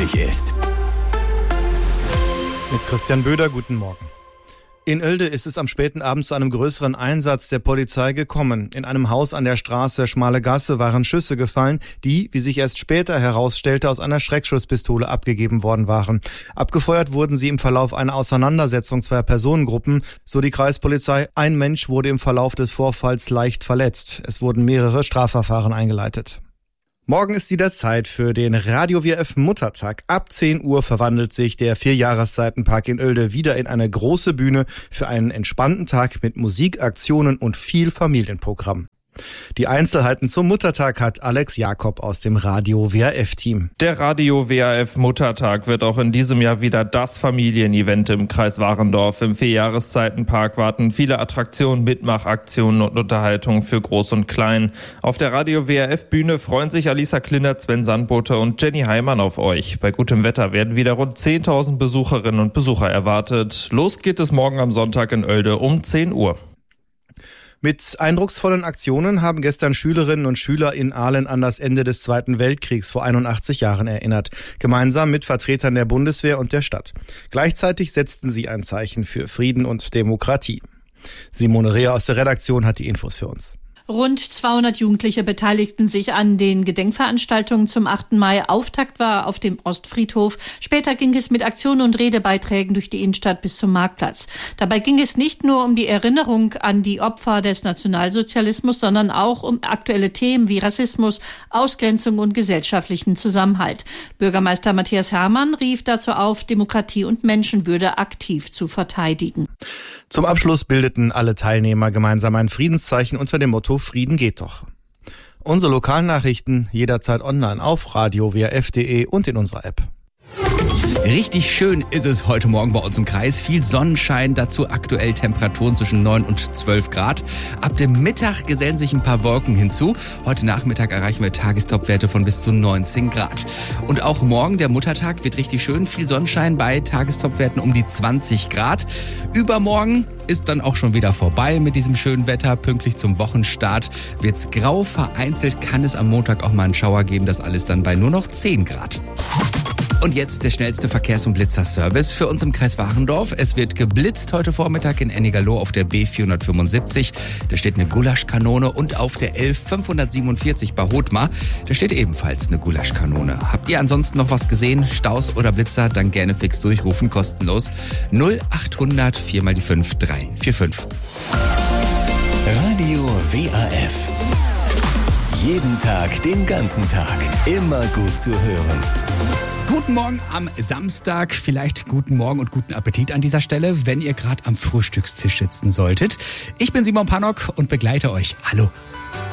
wichtig ist. Mit Christian Böder, guten Morgen. In Oelde ist es am späten Abend zu einem größeren Einsatz der Polizei gekommen. In einem Haus an der Straße Schmale Gasse waren Schüsse gefallen, die, wie sich erst später herausstellte, aus einer Schreckschusspistole abgegeben worden waren. Abgefeuert wurden sie im Verlauf einer Auseinandersetzung zweier Personengruppen, so die Kreispolizei. Ein Mensch wurde im Verlauf des Vorfalls leicht verletzt. Es wurden mehrere Strafverfahren eingeleitet. Morgen ist wieder Zeit für den Radio WRF Muttertag. Ab 10 Uhr verwandelt sich der 4-Jahreszeitenpark in Oelde wieder in eine große Bühne für einen entspannten Tag mit Musik, Aktionen und viel Familienprogramm. Die Einzelheiten zum Muttertag hat Alex Jakob aus dem Radio WRF-Team. Der Radio WRF Muttertag wird auch in diesem Jahr wieder das Familienevent im Kreis Warendorf. Im 4-Jahreszeitenpark warten viele Attraktionen, Mitmachaktionen und Unterhaltungen für Groß und Klein. Auf der Radio WRF-Bühne freuen sich Alisa Klindert, Sven Sandbote und Jenny Heimann auf euch. Bei gutem Wetter werden wieder rund 10.000 Besucherinnen und Besucher erwartet. Los geht es morgen am Sonntag in Oelde um 10 Uhr. Mit eindrucksvollen Aktionen haben gestern Schülerinnen und Schüler in Aalen an das Ende des Zweiten Weltkriegs vor 81 Jahren erinnert, gemeinsam mit Vertretern der Bundeswehr und der Stadt. Gleichzeitig setzten sie ein Zeichen für Frieden und Demokratie. Simone Reher aus der Redaktion hat die Infos für uns. Rund 200 Jugendliche beteiligten sich an den Gedenkveranstaltungen zum 8. Mai. Auftakt war auf dem Ostfriedhof. Später ging es mit Aktionen und Redebeiträgen durch die Innenstadt bis zum Marktplatz. Dabei ging es nicht nur um die Erinnerung an die Opfer des Nationalsozialismus, sondern auch um aktuelle Themen wie Rassismus, Ausgrenzung und gesellschaftlichen Zusammenhalt. Bürgermeister Matthias Hermann rief dazu auf, Demokratie und Menschenwürde aktiv zu verteidigen. Zum Abschluss bildeten alle Teilnehmer gemeinsam ein Friedenszeichen unter dem Motto Frieden geht doch. Unsere Lokalnachrichten jederzeit online auf radio-wrf.de und in unserer App. Richtig schön ist es heute Morgen bei uns im Kreis. Viel Sonnenschein, dazu aktuell Temperaturen zwischen 9 und 12 Grad. Ab dem Mittag gesellen sich ein paar Wolken hinzu. Heute Nachmittag erreichen wir Tagestopwerte von bis zu 19 Grad. Und auch morgen, der Muttertag, wird richtig schön. Viel Sonnenschein bei Tagestopwerten um die 20 Grad. Übermorgen ist dann auch schon wieder vorbei mit diesem schönen Wetter. Pünktlich zum Wochenstart wird's grau. Vereinzelt kann es am Montag auch mal einen Schauer geben. Das alles dann bei nur noch 10 Grad. Und jetzt der schnellste Verkehrs- und Blitzerservice für uns im Kreis Warendorf. Es wird geblitzt heute Vormittag in Ennigerloh auf der B475. Da steht eine Gulaschkanone und auf der 11547 bei Hothmar. Da steht ebenfalls eine Gulaschkanone. Habt ihr ansonsten noch was gesehen? Staus oder Blitzer? Dann gerne fix durchrufen, kostenlos. 0800 4 mal die 5 345. Radio WRF. Jeden Tag, den ganzen Tag. Immer gut zu hören. Guten Morgen am Samstag, vielleicht guten Morgen und guten Appetit an dieser Stelle, wenn ihr gerade am Frühstückstisch sitzen solltet. Ich bin Simon Pannock und begleite euch. Hallo.